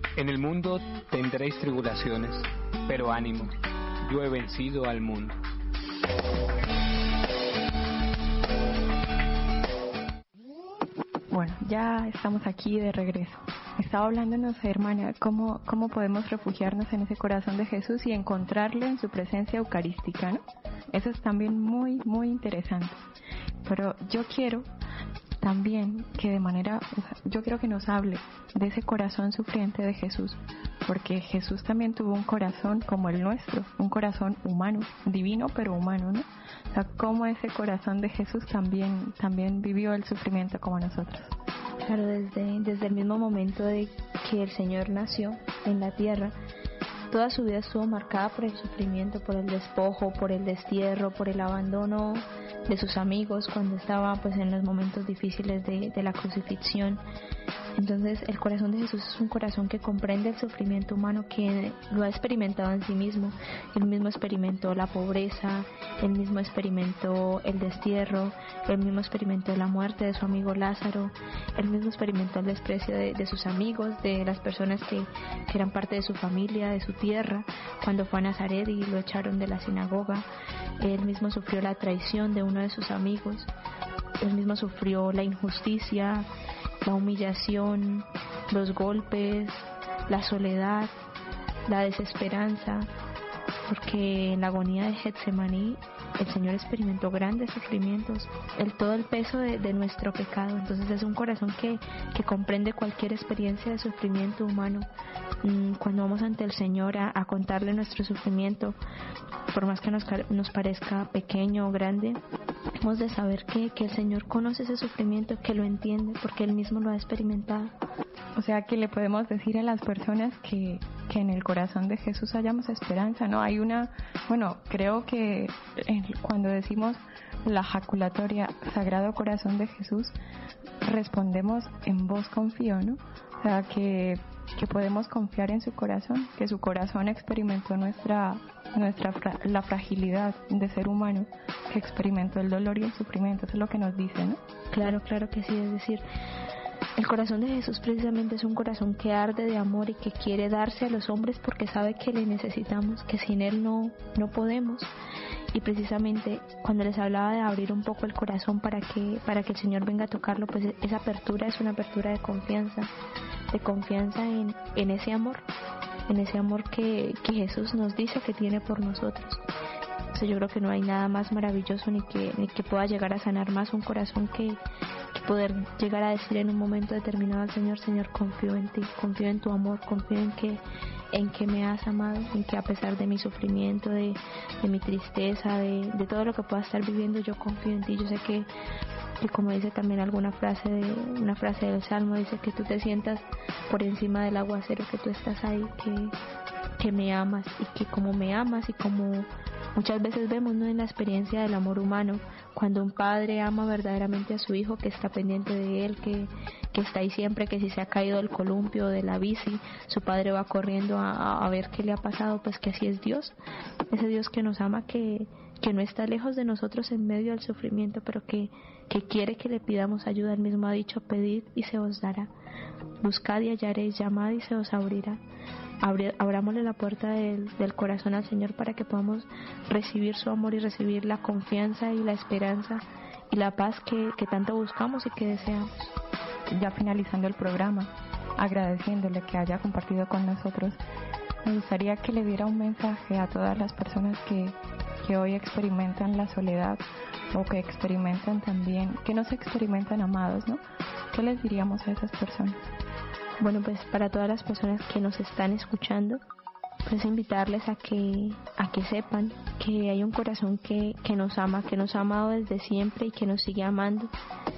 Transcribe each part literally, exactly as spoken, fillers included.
En el mundo tendréis tribulaciones, pero ánimo, yo he vencido al mundo. Bueno, ya estamos aquí de regreso. Estaba hablándonos, hermana, cómo, cómo podemos refugiarnos en ese corazón de Jesús y encontrarlo en su presencia eucarística, ¿no? Eso es también muy, muy interesante. Pero yo quiero también que de manera, yo quiero que nos hable de ese corazón sufriente de Jesús, porque Jesús también tuvo un corazón como el nuestro, un corazón humano, divino pero humano, ¿no? O sea, cómo ese corazón de Jesús también, también vivió el sufrimiento como nosotros. Claro, desde, desde el mismo momento de que el Señor nació en la tierra, toda su vida estuvo marcada por el sufrimiento, por el despojo, por el destierro, por el abandono de sus amigos cuando estaba pues en los momentos difíciles de, de la crucifixión. Entonces el corazón de Jesús es un corazón que comprende el sufrimiento humano, que lo ha experimentado en sí mismo. Él mismo experimentó la pobreza, él mismo experimentó el destierro, él mismo experimentó la muerte de su amigo Lázaro, él mismo experimentó el desprecio de, de sus amigos, de las personas que, que eran parte de su familia, de su tierra, cuando fue a Nazaret y lo echaron de la sinagoga. Él mismo sufrió la traición de uno de sus amigos, él mismo sufrió la injusticia, la humillación, los golpes, la soledad, la desesperanza, porque en la agonía de Getsemaní el Señor experimentó grandes sufrimientos, el todo el peso de, de nuestro pecado. Entonces es un corazón que, que comprende cualquier experiencia de sufrimiento humano. Cuando vamos ante el Señor a, a contarle nuestro sufrimiento, por más que nos, nos parezca pequeño o grande, hemos de saber que, que el Señor conoce ese sufrimiento, que lo entiende, porque Él mismo lo ha experimentado. O sea que le podemos decir a las personas que, que en el corazón de Jesús hallamos esperanza, ¿no? Hay una, bueno, creo que cuando decimos la jaculatoria Sagrado Corazón de Jesús, respondemos en vos confío, ¿no? O sea que, que podemos confiar en su corazón, que su corazón experimentó nuestra, nuestra la fragilidad de ser humano, que experimentó el dolor y el sufrimiento. Eso es lo que nos dice, ¿no? Claro, claro que sí, es decir, el corazón de Jesús precisamente es un corazón que arde de amor y que quiere darse a los hombres porque sabe que le necesitamos, que sin Él no, no podemos. Y precisamente cuando les hablaba de abrir un poco el corazón para que, para que el Señor venga a tocarlo, pues esa apertura es una apertura de confianza, de confianza en, en ese amor, en ese amor que, que Jesús nos dice que tiene por nosotros. Entonces yo creo que no hay nada más maravilloso ni que, ni que pueda llegar a sanar más un corazón que, que poder llegar a decir en un momento determinado al Señor: Señor, confío en ti, confío en tu amor, confío en que, en que me has amado, en que a pesar de mi sufrimiento, de, de mi tristeza, de, de todo lo que pueda estar viviendo, yo confío en ti. Yo sé que, que como dice también alguna frase de una frase del Salmo, dice que tú te sientas por encima del aguacero, que tú estás ahí, que, que me amas, y que como me amas y como muchas veces vemos, ¿no?, en la experiencia del amor humano, cuando un padre ama verdaderamente a su hijo, que está pendiente de él, que, que está ahí siempre, que si se ha caído del columpio o de la bici, su padre va corriendo a, a ver qué le ha pasado. Pues que así es Dios, ese Dios que nos ama, que, que no está lejos de nosotros en medio del sufrimiento, pero que, que quiere que le pidamos ayuda. Él mismo ha dicho: pedid y se os dará, buscad y hallaréis, llamad y se os abrirá. Abri, abrámosle la puerta del, del corazón al Señor para que podamos recibir su amor y recibir la confianza y la esperanza y la paz que, que tanto buscamos y que deseamos. Ya finalizando el programa, agradeciéndole que haya compartido con nosotros, me gustaría que le diera un mensaje a todas las personas que, que hoy experimentan la soledad, o que experimentan también, que no se experimentan amados, ¿no? ¿Qué les diríamos a esas personas? Bueno, pues para todas las personas que nos están escuchando, pues invitarles a que a que sepan que hay un corazón que, que nos ama, que nos ha amado desde siempre y que nos sigue amando,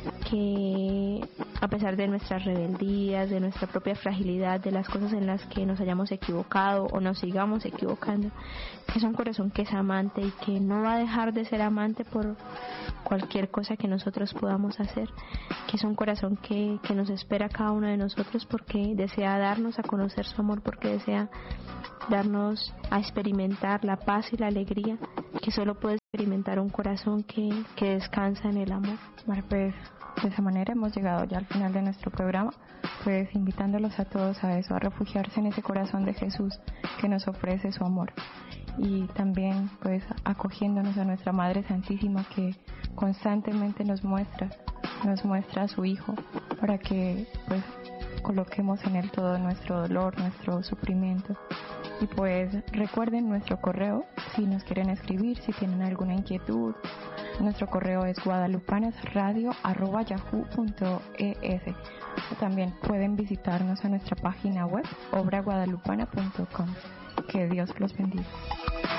que a pesar de nuestras rebeldías, de nuestra propia fragilidad, de las cosas en las que nos hayamos equivocado o nos sigamos equivocando, que es un corazón que es amante y que no va a dejar de ser amante por cualquier cosa que nosotros podamos hacer, que es un corazón que, que nos espera a cada uno de nosotros porque desea darnos a conocer su amor, porque desea darnos a experimentar la paz y la alegría que solo puede experimentar un corazón que, que descansa en el amor. Bueno, pues De esa manera hemos llegado ya al final de nuestro programa, pues invitándolos a todos a eso, a refugiarse en ese corazón de Jesús que nos ofrece su amor, y también pues acogiéndonos a nuestra Madre Santísima, que constantemente nos muestra, nos muestra a su Hijo, para que pues coloquemos en él todo nuestro dolor, nuestro sufrimiento. Y pues recuerden nuestro correo si nos quieren escribir, si tienen alguna inquietud. Nuestro correo es guadalupanasradio arroba yahoo punto es. También pueden visitarnos a nuestra página web obra guadalupana punto com. Que Dios los bendiga.